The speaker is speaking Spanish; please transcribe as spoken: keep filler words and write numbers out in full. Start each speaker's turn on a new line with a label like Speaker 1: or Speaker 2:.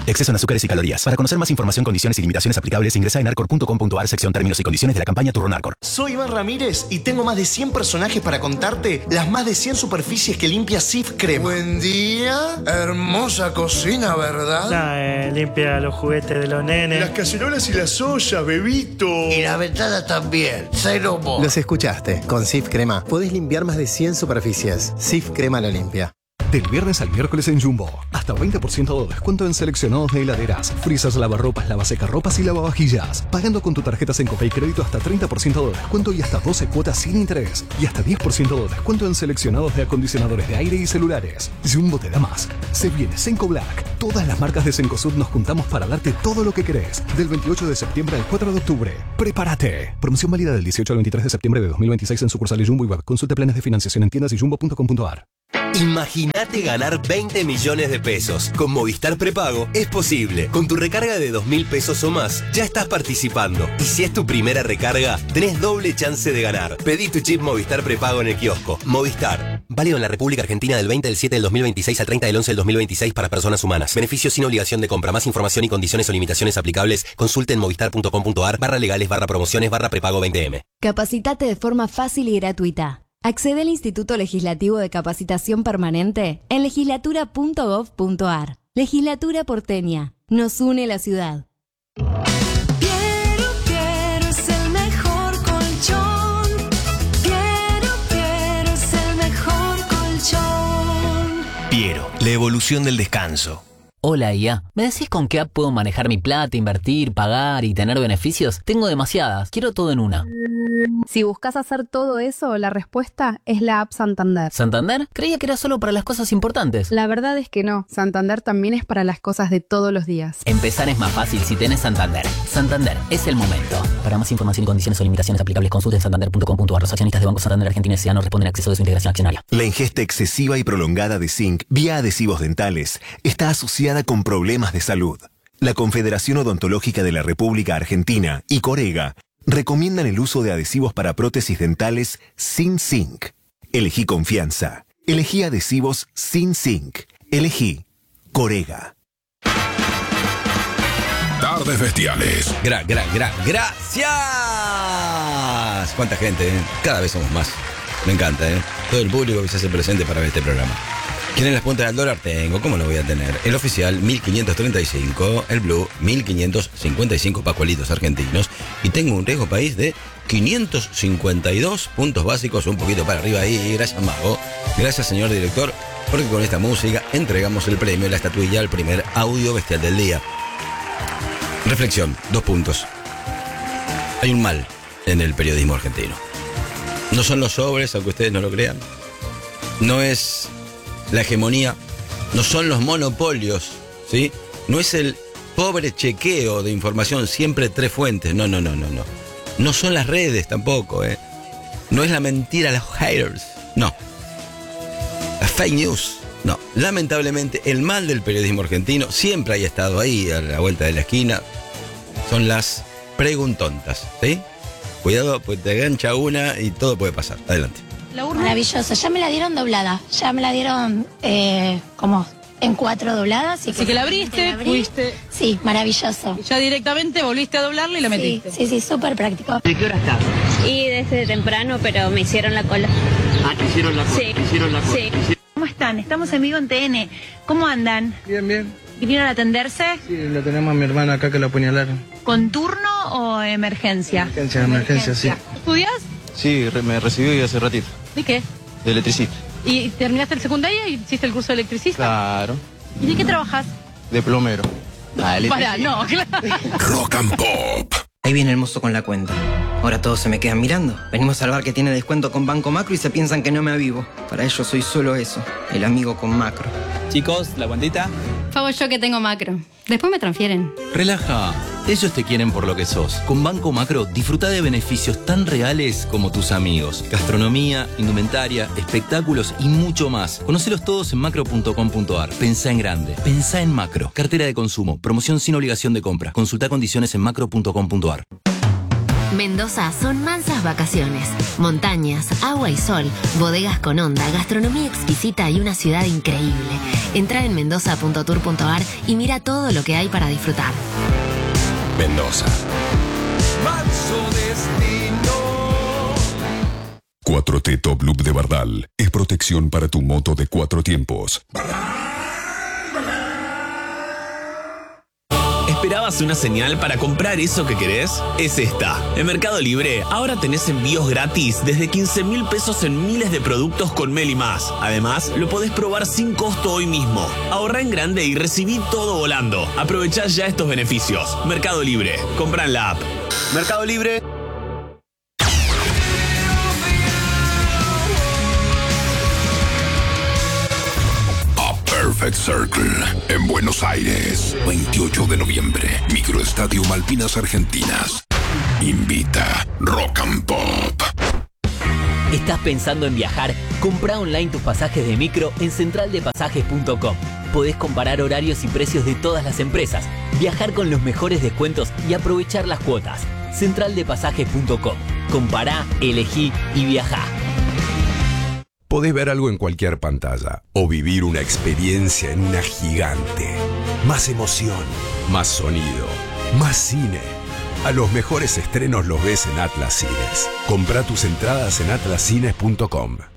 Speaker 1: Exceso en azúcares y calorías. Para conocer más información, condiciones y limitaciones aplicables, ingresa en arcor punto com punto ar, sección términos y condiciones de la campaña Turrón Arcor.
Speaker 2: Soy Iván Ramírez y tengo más de cien personajes para contarte las más de cien superficies que limpia Cif Crema.
Speaker 3: Buen día. Hermosa cocina, ¿verdad?
Speaker 4: Nah, eh, limpia los juguetes de los nenes.
Speaker 3: Las cacerolas y las ollas, bebito.
Speaker 5: Y la ventana también. Cero mo.
Speaker 6: Los escuchaste. Con Cif Crema podés limpiar más de cien superficies. Cif Crema lo limpia.
Speaker 7: Del viernes al miércoles en Jumbo, hasta veinte por ciento de descuento en seleccionados de heladeras, frisas, lavarropas, lavasecarropas y lavavajillas. Pagando con tu tarjeta Sencope y crédito hasta treinta por ciento de descuento y hasta doce cuotas sin interés. Y hasta diez por ciento de descuento en seleccionados de acondicionadores de aire y celulares. Jumbo te da más. Se viene Senco Black. Todas las marcas de Cencosud nos juntamos para darte todo lo que querés. Del veintiocho de septiembre al cuatro de octubre. ¡Prepárate! Promoción válida del dieciocho al veintitrés de septiembre de dos mil veintiséis en sucursales Jumbo y Web. Consulte planes de financiación en tiendas y jumbo punto com punto ar.
Speaker 8: Imagínate ganar veinte millones de pesos. Con Movistar Prepago es posible. Con tu recarga de dos mil pesos o más, ya estás participando. Y si es tu primera recarga, tenés doble chance de ganar. Pedí tu chip Movistar Prepago en el kiosco. Movistar. Válido en la República Argentina del veinte del siete del dos mil veintiséis al treinta del once del dos mil veintiséis para personas humanas. Beneficios sin obligación de compra. Más información y condiciones o limitaciones aplicables. Consulte en movistar punto com punto ar barra legales barra promociones barra prepago veinte eme.
Speaker 9: Capacitate de forma fácil y gratuita. Accede al Instituto Legislativo de Capacitación Permanente en legislatura punto gov punto ar. Legislatura porteña. Nos une la ciudad.
Speaker 10: Piero, Piero es el mejor colchón. Piero, Piero es el mejor colchón.
Speaker 11: Piero, la evolución del descanso.
Speaker 12: Hola I A, ¿me decís con qué app puedo manejar mi plata, invertir, pagar y tener beneficios? Tengo demasiadas, quiero todo en una.
Speaker 13: Si buscas hacer todo eso, la respuesta es la app Santander.
Speaker 12: ¿Santander? Creía que era solo para las cosas importantes.
Speaker 13: La verdad es que no, Santander también es para las cosas de todos los días.
Speaker 12: Empezar es más fácil si tenés Santander. Santander, es el momento. Para más información y condiciones o limitaciones aplicables, consulte en santander punto com punto ar. Los accionistas de Banco Santander Argentina S A no responden a acceso de su integración accionaria.
Speaker 14: La ingesta excesiva y prolongada de zinc vía adhesivos dentales está asociada con problemas de salud. La Confederación Odontológica de la República Argentina y Corega recomiendan el uso de adhesivos para prótesis dentales sin zinc. Elegí confianza. Elegí adhesivos sin zinc. Elegí Corega.
Speaker 15: Tardes Bestiales.
Speaker 16: Gra, gra, gra, gracias. Cuánta gente, ¿eh? Cada vez somos más. Me encanta, ¿eh? Todo el público que se hace presente para ver este programa. ¿Quieren las puntas del dólar? Tengo, ¿cómo lo voy a tener? El oficial, mil quinientos treinta y cinco. El blue, mil quinientos cincuenta y cinco pacualitos argentinos. Y tengo un riesgo país de quinientos cincuenta y dos puntos básicos, un poquito para arriba ahí. Gracias, Mago. Gracias, señor director, porque con esta música entregamos el premio, la estatuilla, al primer audio bestial del día. Reflexión, dos puntos. Hay un mal en el periodismo argentino. No son los sobres, aunque ustedes no lo crean. No es la hegemonía, no son los monopolios, ¿sí? No es el pobre chequeo de información, siempre tres fuentes, no, no, no, no, no. No son las redes tampoco, ¿eh? No es la mentira, los haters, no. Las fake news, no. Lamentablemente, el mal del periodismo argentino siempre haya estado ahí, a la vuelta de la esquina, son las preguntontas, ¿sí? Cuidado, pues te gancha una y todo puede pasar. Adelante.
Speaker 17: Maravilloso, ya me la dieron doblada, ya me la dieron eh, como en cuatro dobladas. Así
Speaker 18: que, que la abriste, la fuiste.
Speaker 17: Sí, maravilloso.
Speaker 18: Ya directamente volviste a doblarla y la metiste.
Speaker 17: Sí, sí, sí, súper práctico.
Speaker 19: ¿De qué hora estás? Y desde temprano, pero me hicieron la cola.
Speaker 20: Ah, ¿te hicieron la cola?
Speaker 19: Sí.
Speaker 20: ¿Te hicieron la cola?
Speaker 19: Sí.
Speaker 18: ¿Cómo están? Estamos en vivo en T N. ¿Cómo andan?
Speaker 21: Bien, bien.
Speaker 18: ¿Vinieron a atenderse?
Speaker 21: Sí, lo tenemos a mi hermana acá que la apuñalaron.
Speaker 18: ¿Con turno o emergencia?
Speaker 21: Emergencia, emergencia, sí.
Speaker 18: ¿Estudias?
Speaker 21: Sí, me recibí hace ratito.
Speaker 18: ¿De qué?
Speaker 21: De electricista.
Speaker 18: ¿Y terminaste el secundario y hiciste el curso de electricista?
Speaker 21: Claro.
Speaker 18: ¿Y de qué trabajas?
Speaker 21: De plomero.
Speaker 18: Ah, Para, no, claro.
Speaker 15: Rock and Pop.
Speaker 22: Ahí viene el mozo con la cuenta. Ahora todos se me quedan mirando. Venimos al bar que tiene descuento con Banco Macro y se piensan que no me avivo. Para ellos soy solo eso, el amigo con Macro.
Speaker 21: Chicos, ¿la cuentita?
Speaker 23: Favor yo que tengo Macro. Después me transfieren.
Speaker 24: Relaja. Ellos te quieren por lo que sos. Con Banco Macro disfruta de beneficios tan reales como tus amigos. Gastronomía, indumentaria, espectáculos y mucho más. Conocelos todos en macro punto com punto ar. Pensá en grande. Pensá en Macro. Cartera de consumo. Promoción sin obligación de compra. Consulta condiciones en macro punto com punto ar.
Speaker 1: Mendoza son mansas vacaciones, montañas, agua y sol, bodegas con onda, gastronomía exquisita y una ciudad increíble. Entra en mendoza punto tour punto ar y mira todo lo que hay para disfrutar.
Speaker 15: Mendoza.
Speaker 10: Manso destino.
Speaker 15: cuatro T Top Loop de Bardal es protección para tu moto de cuatro tiempos.
Speaker 2: ¿Esperabas una señal para comprar eso que querés? Es esta. En Mercado Libre ahora tenés envíos gratis desde quince mil pesos en miles de productos con Meli Más. Además, lo podés probar sin costo hoy mismo. Ahorrá en grande y recibí todo volando. Aprovechá ya estos beneficios. Mercado Libre. Comprá en la app. Mercado Libre.
Speaker 15: Perfect Circle, en Buenos Aires, veintiocho de noviembre, Microestadio Malvinas Argentinas. Invita Rock and Pop.
Speaker 12: ¿Estás pensando en viajar? Compra online tus pasajes de micro en central de pasajes punto com. Podés comparar horarios y precios de todas las empresas, viajar con los mejores descuentos y aprovechar las cuotas. central de pasajes punto com. Compará, elegí y viajá.
Speaker 4: Podés ver algo en cualquier pantalla o vivir una experiencia en una gigante. Más emoción, más sonido, más cine. A los mejores estrenos los ves en Atlas Cines. Comprá tus entradas en atlas cines punto com.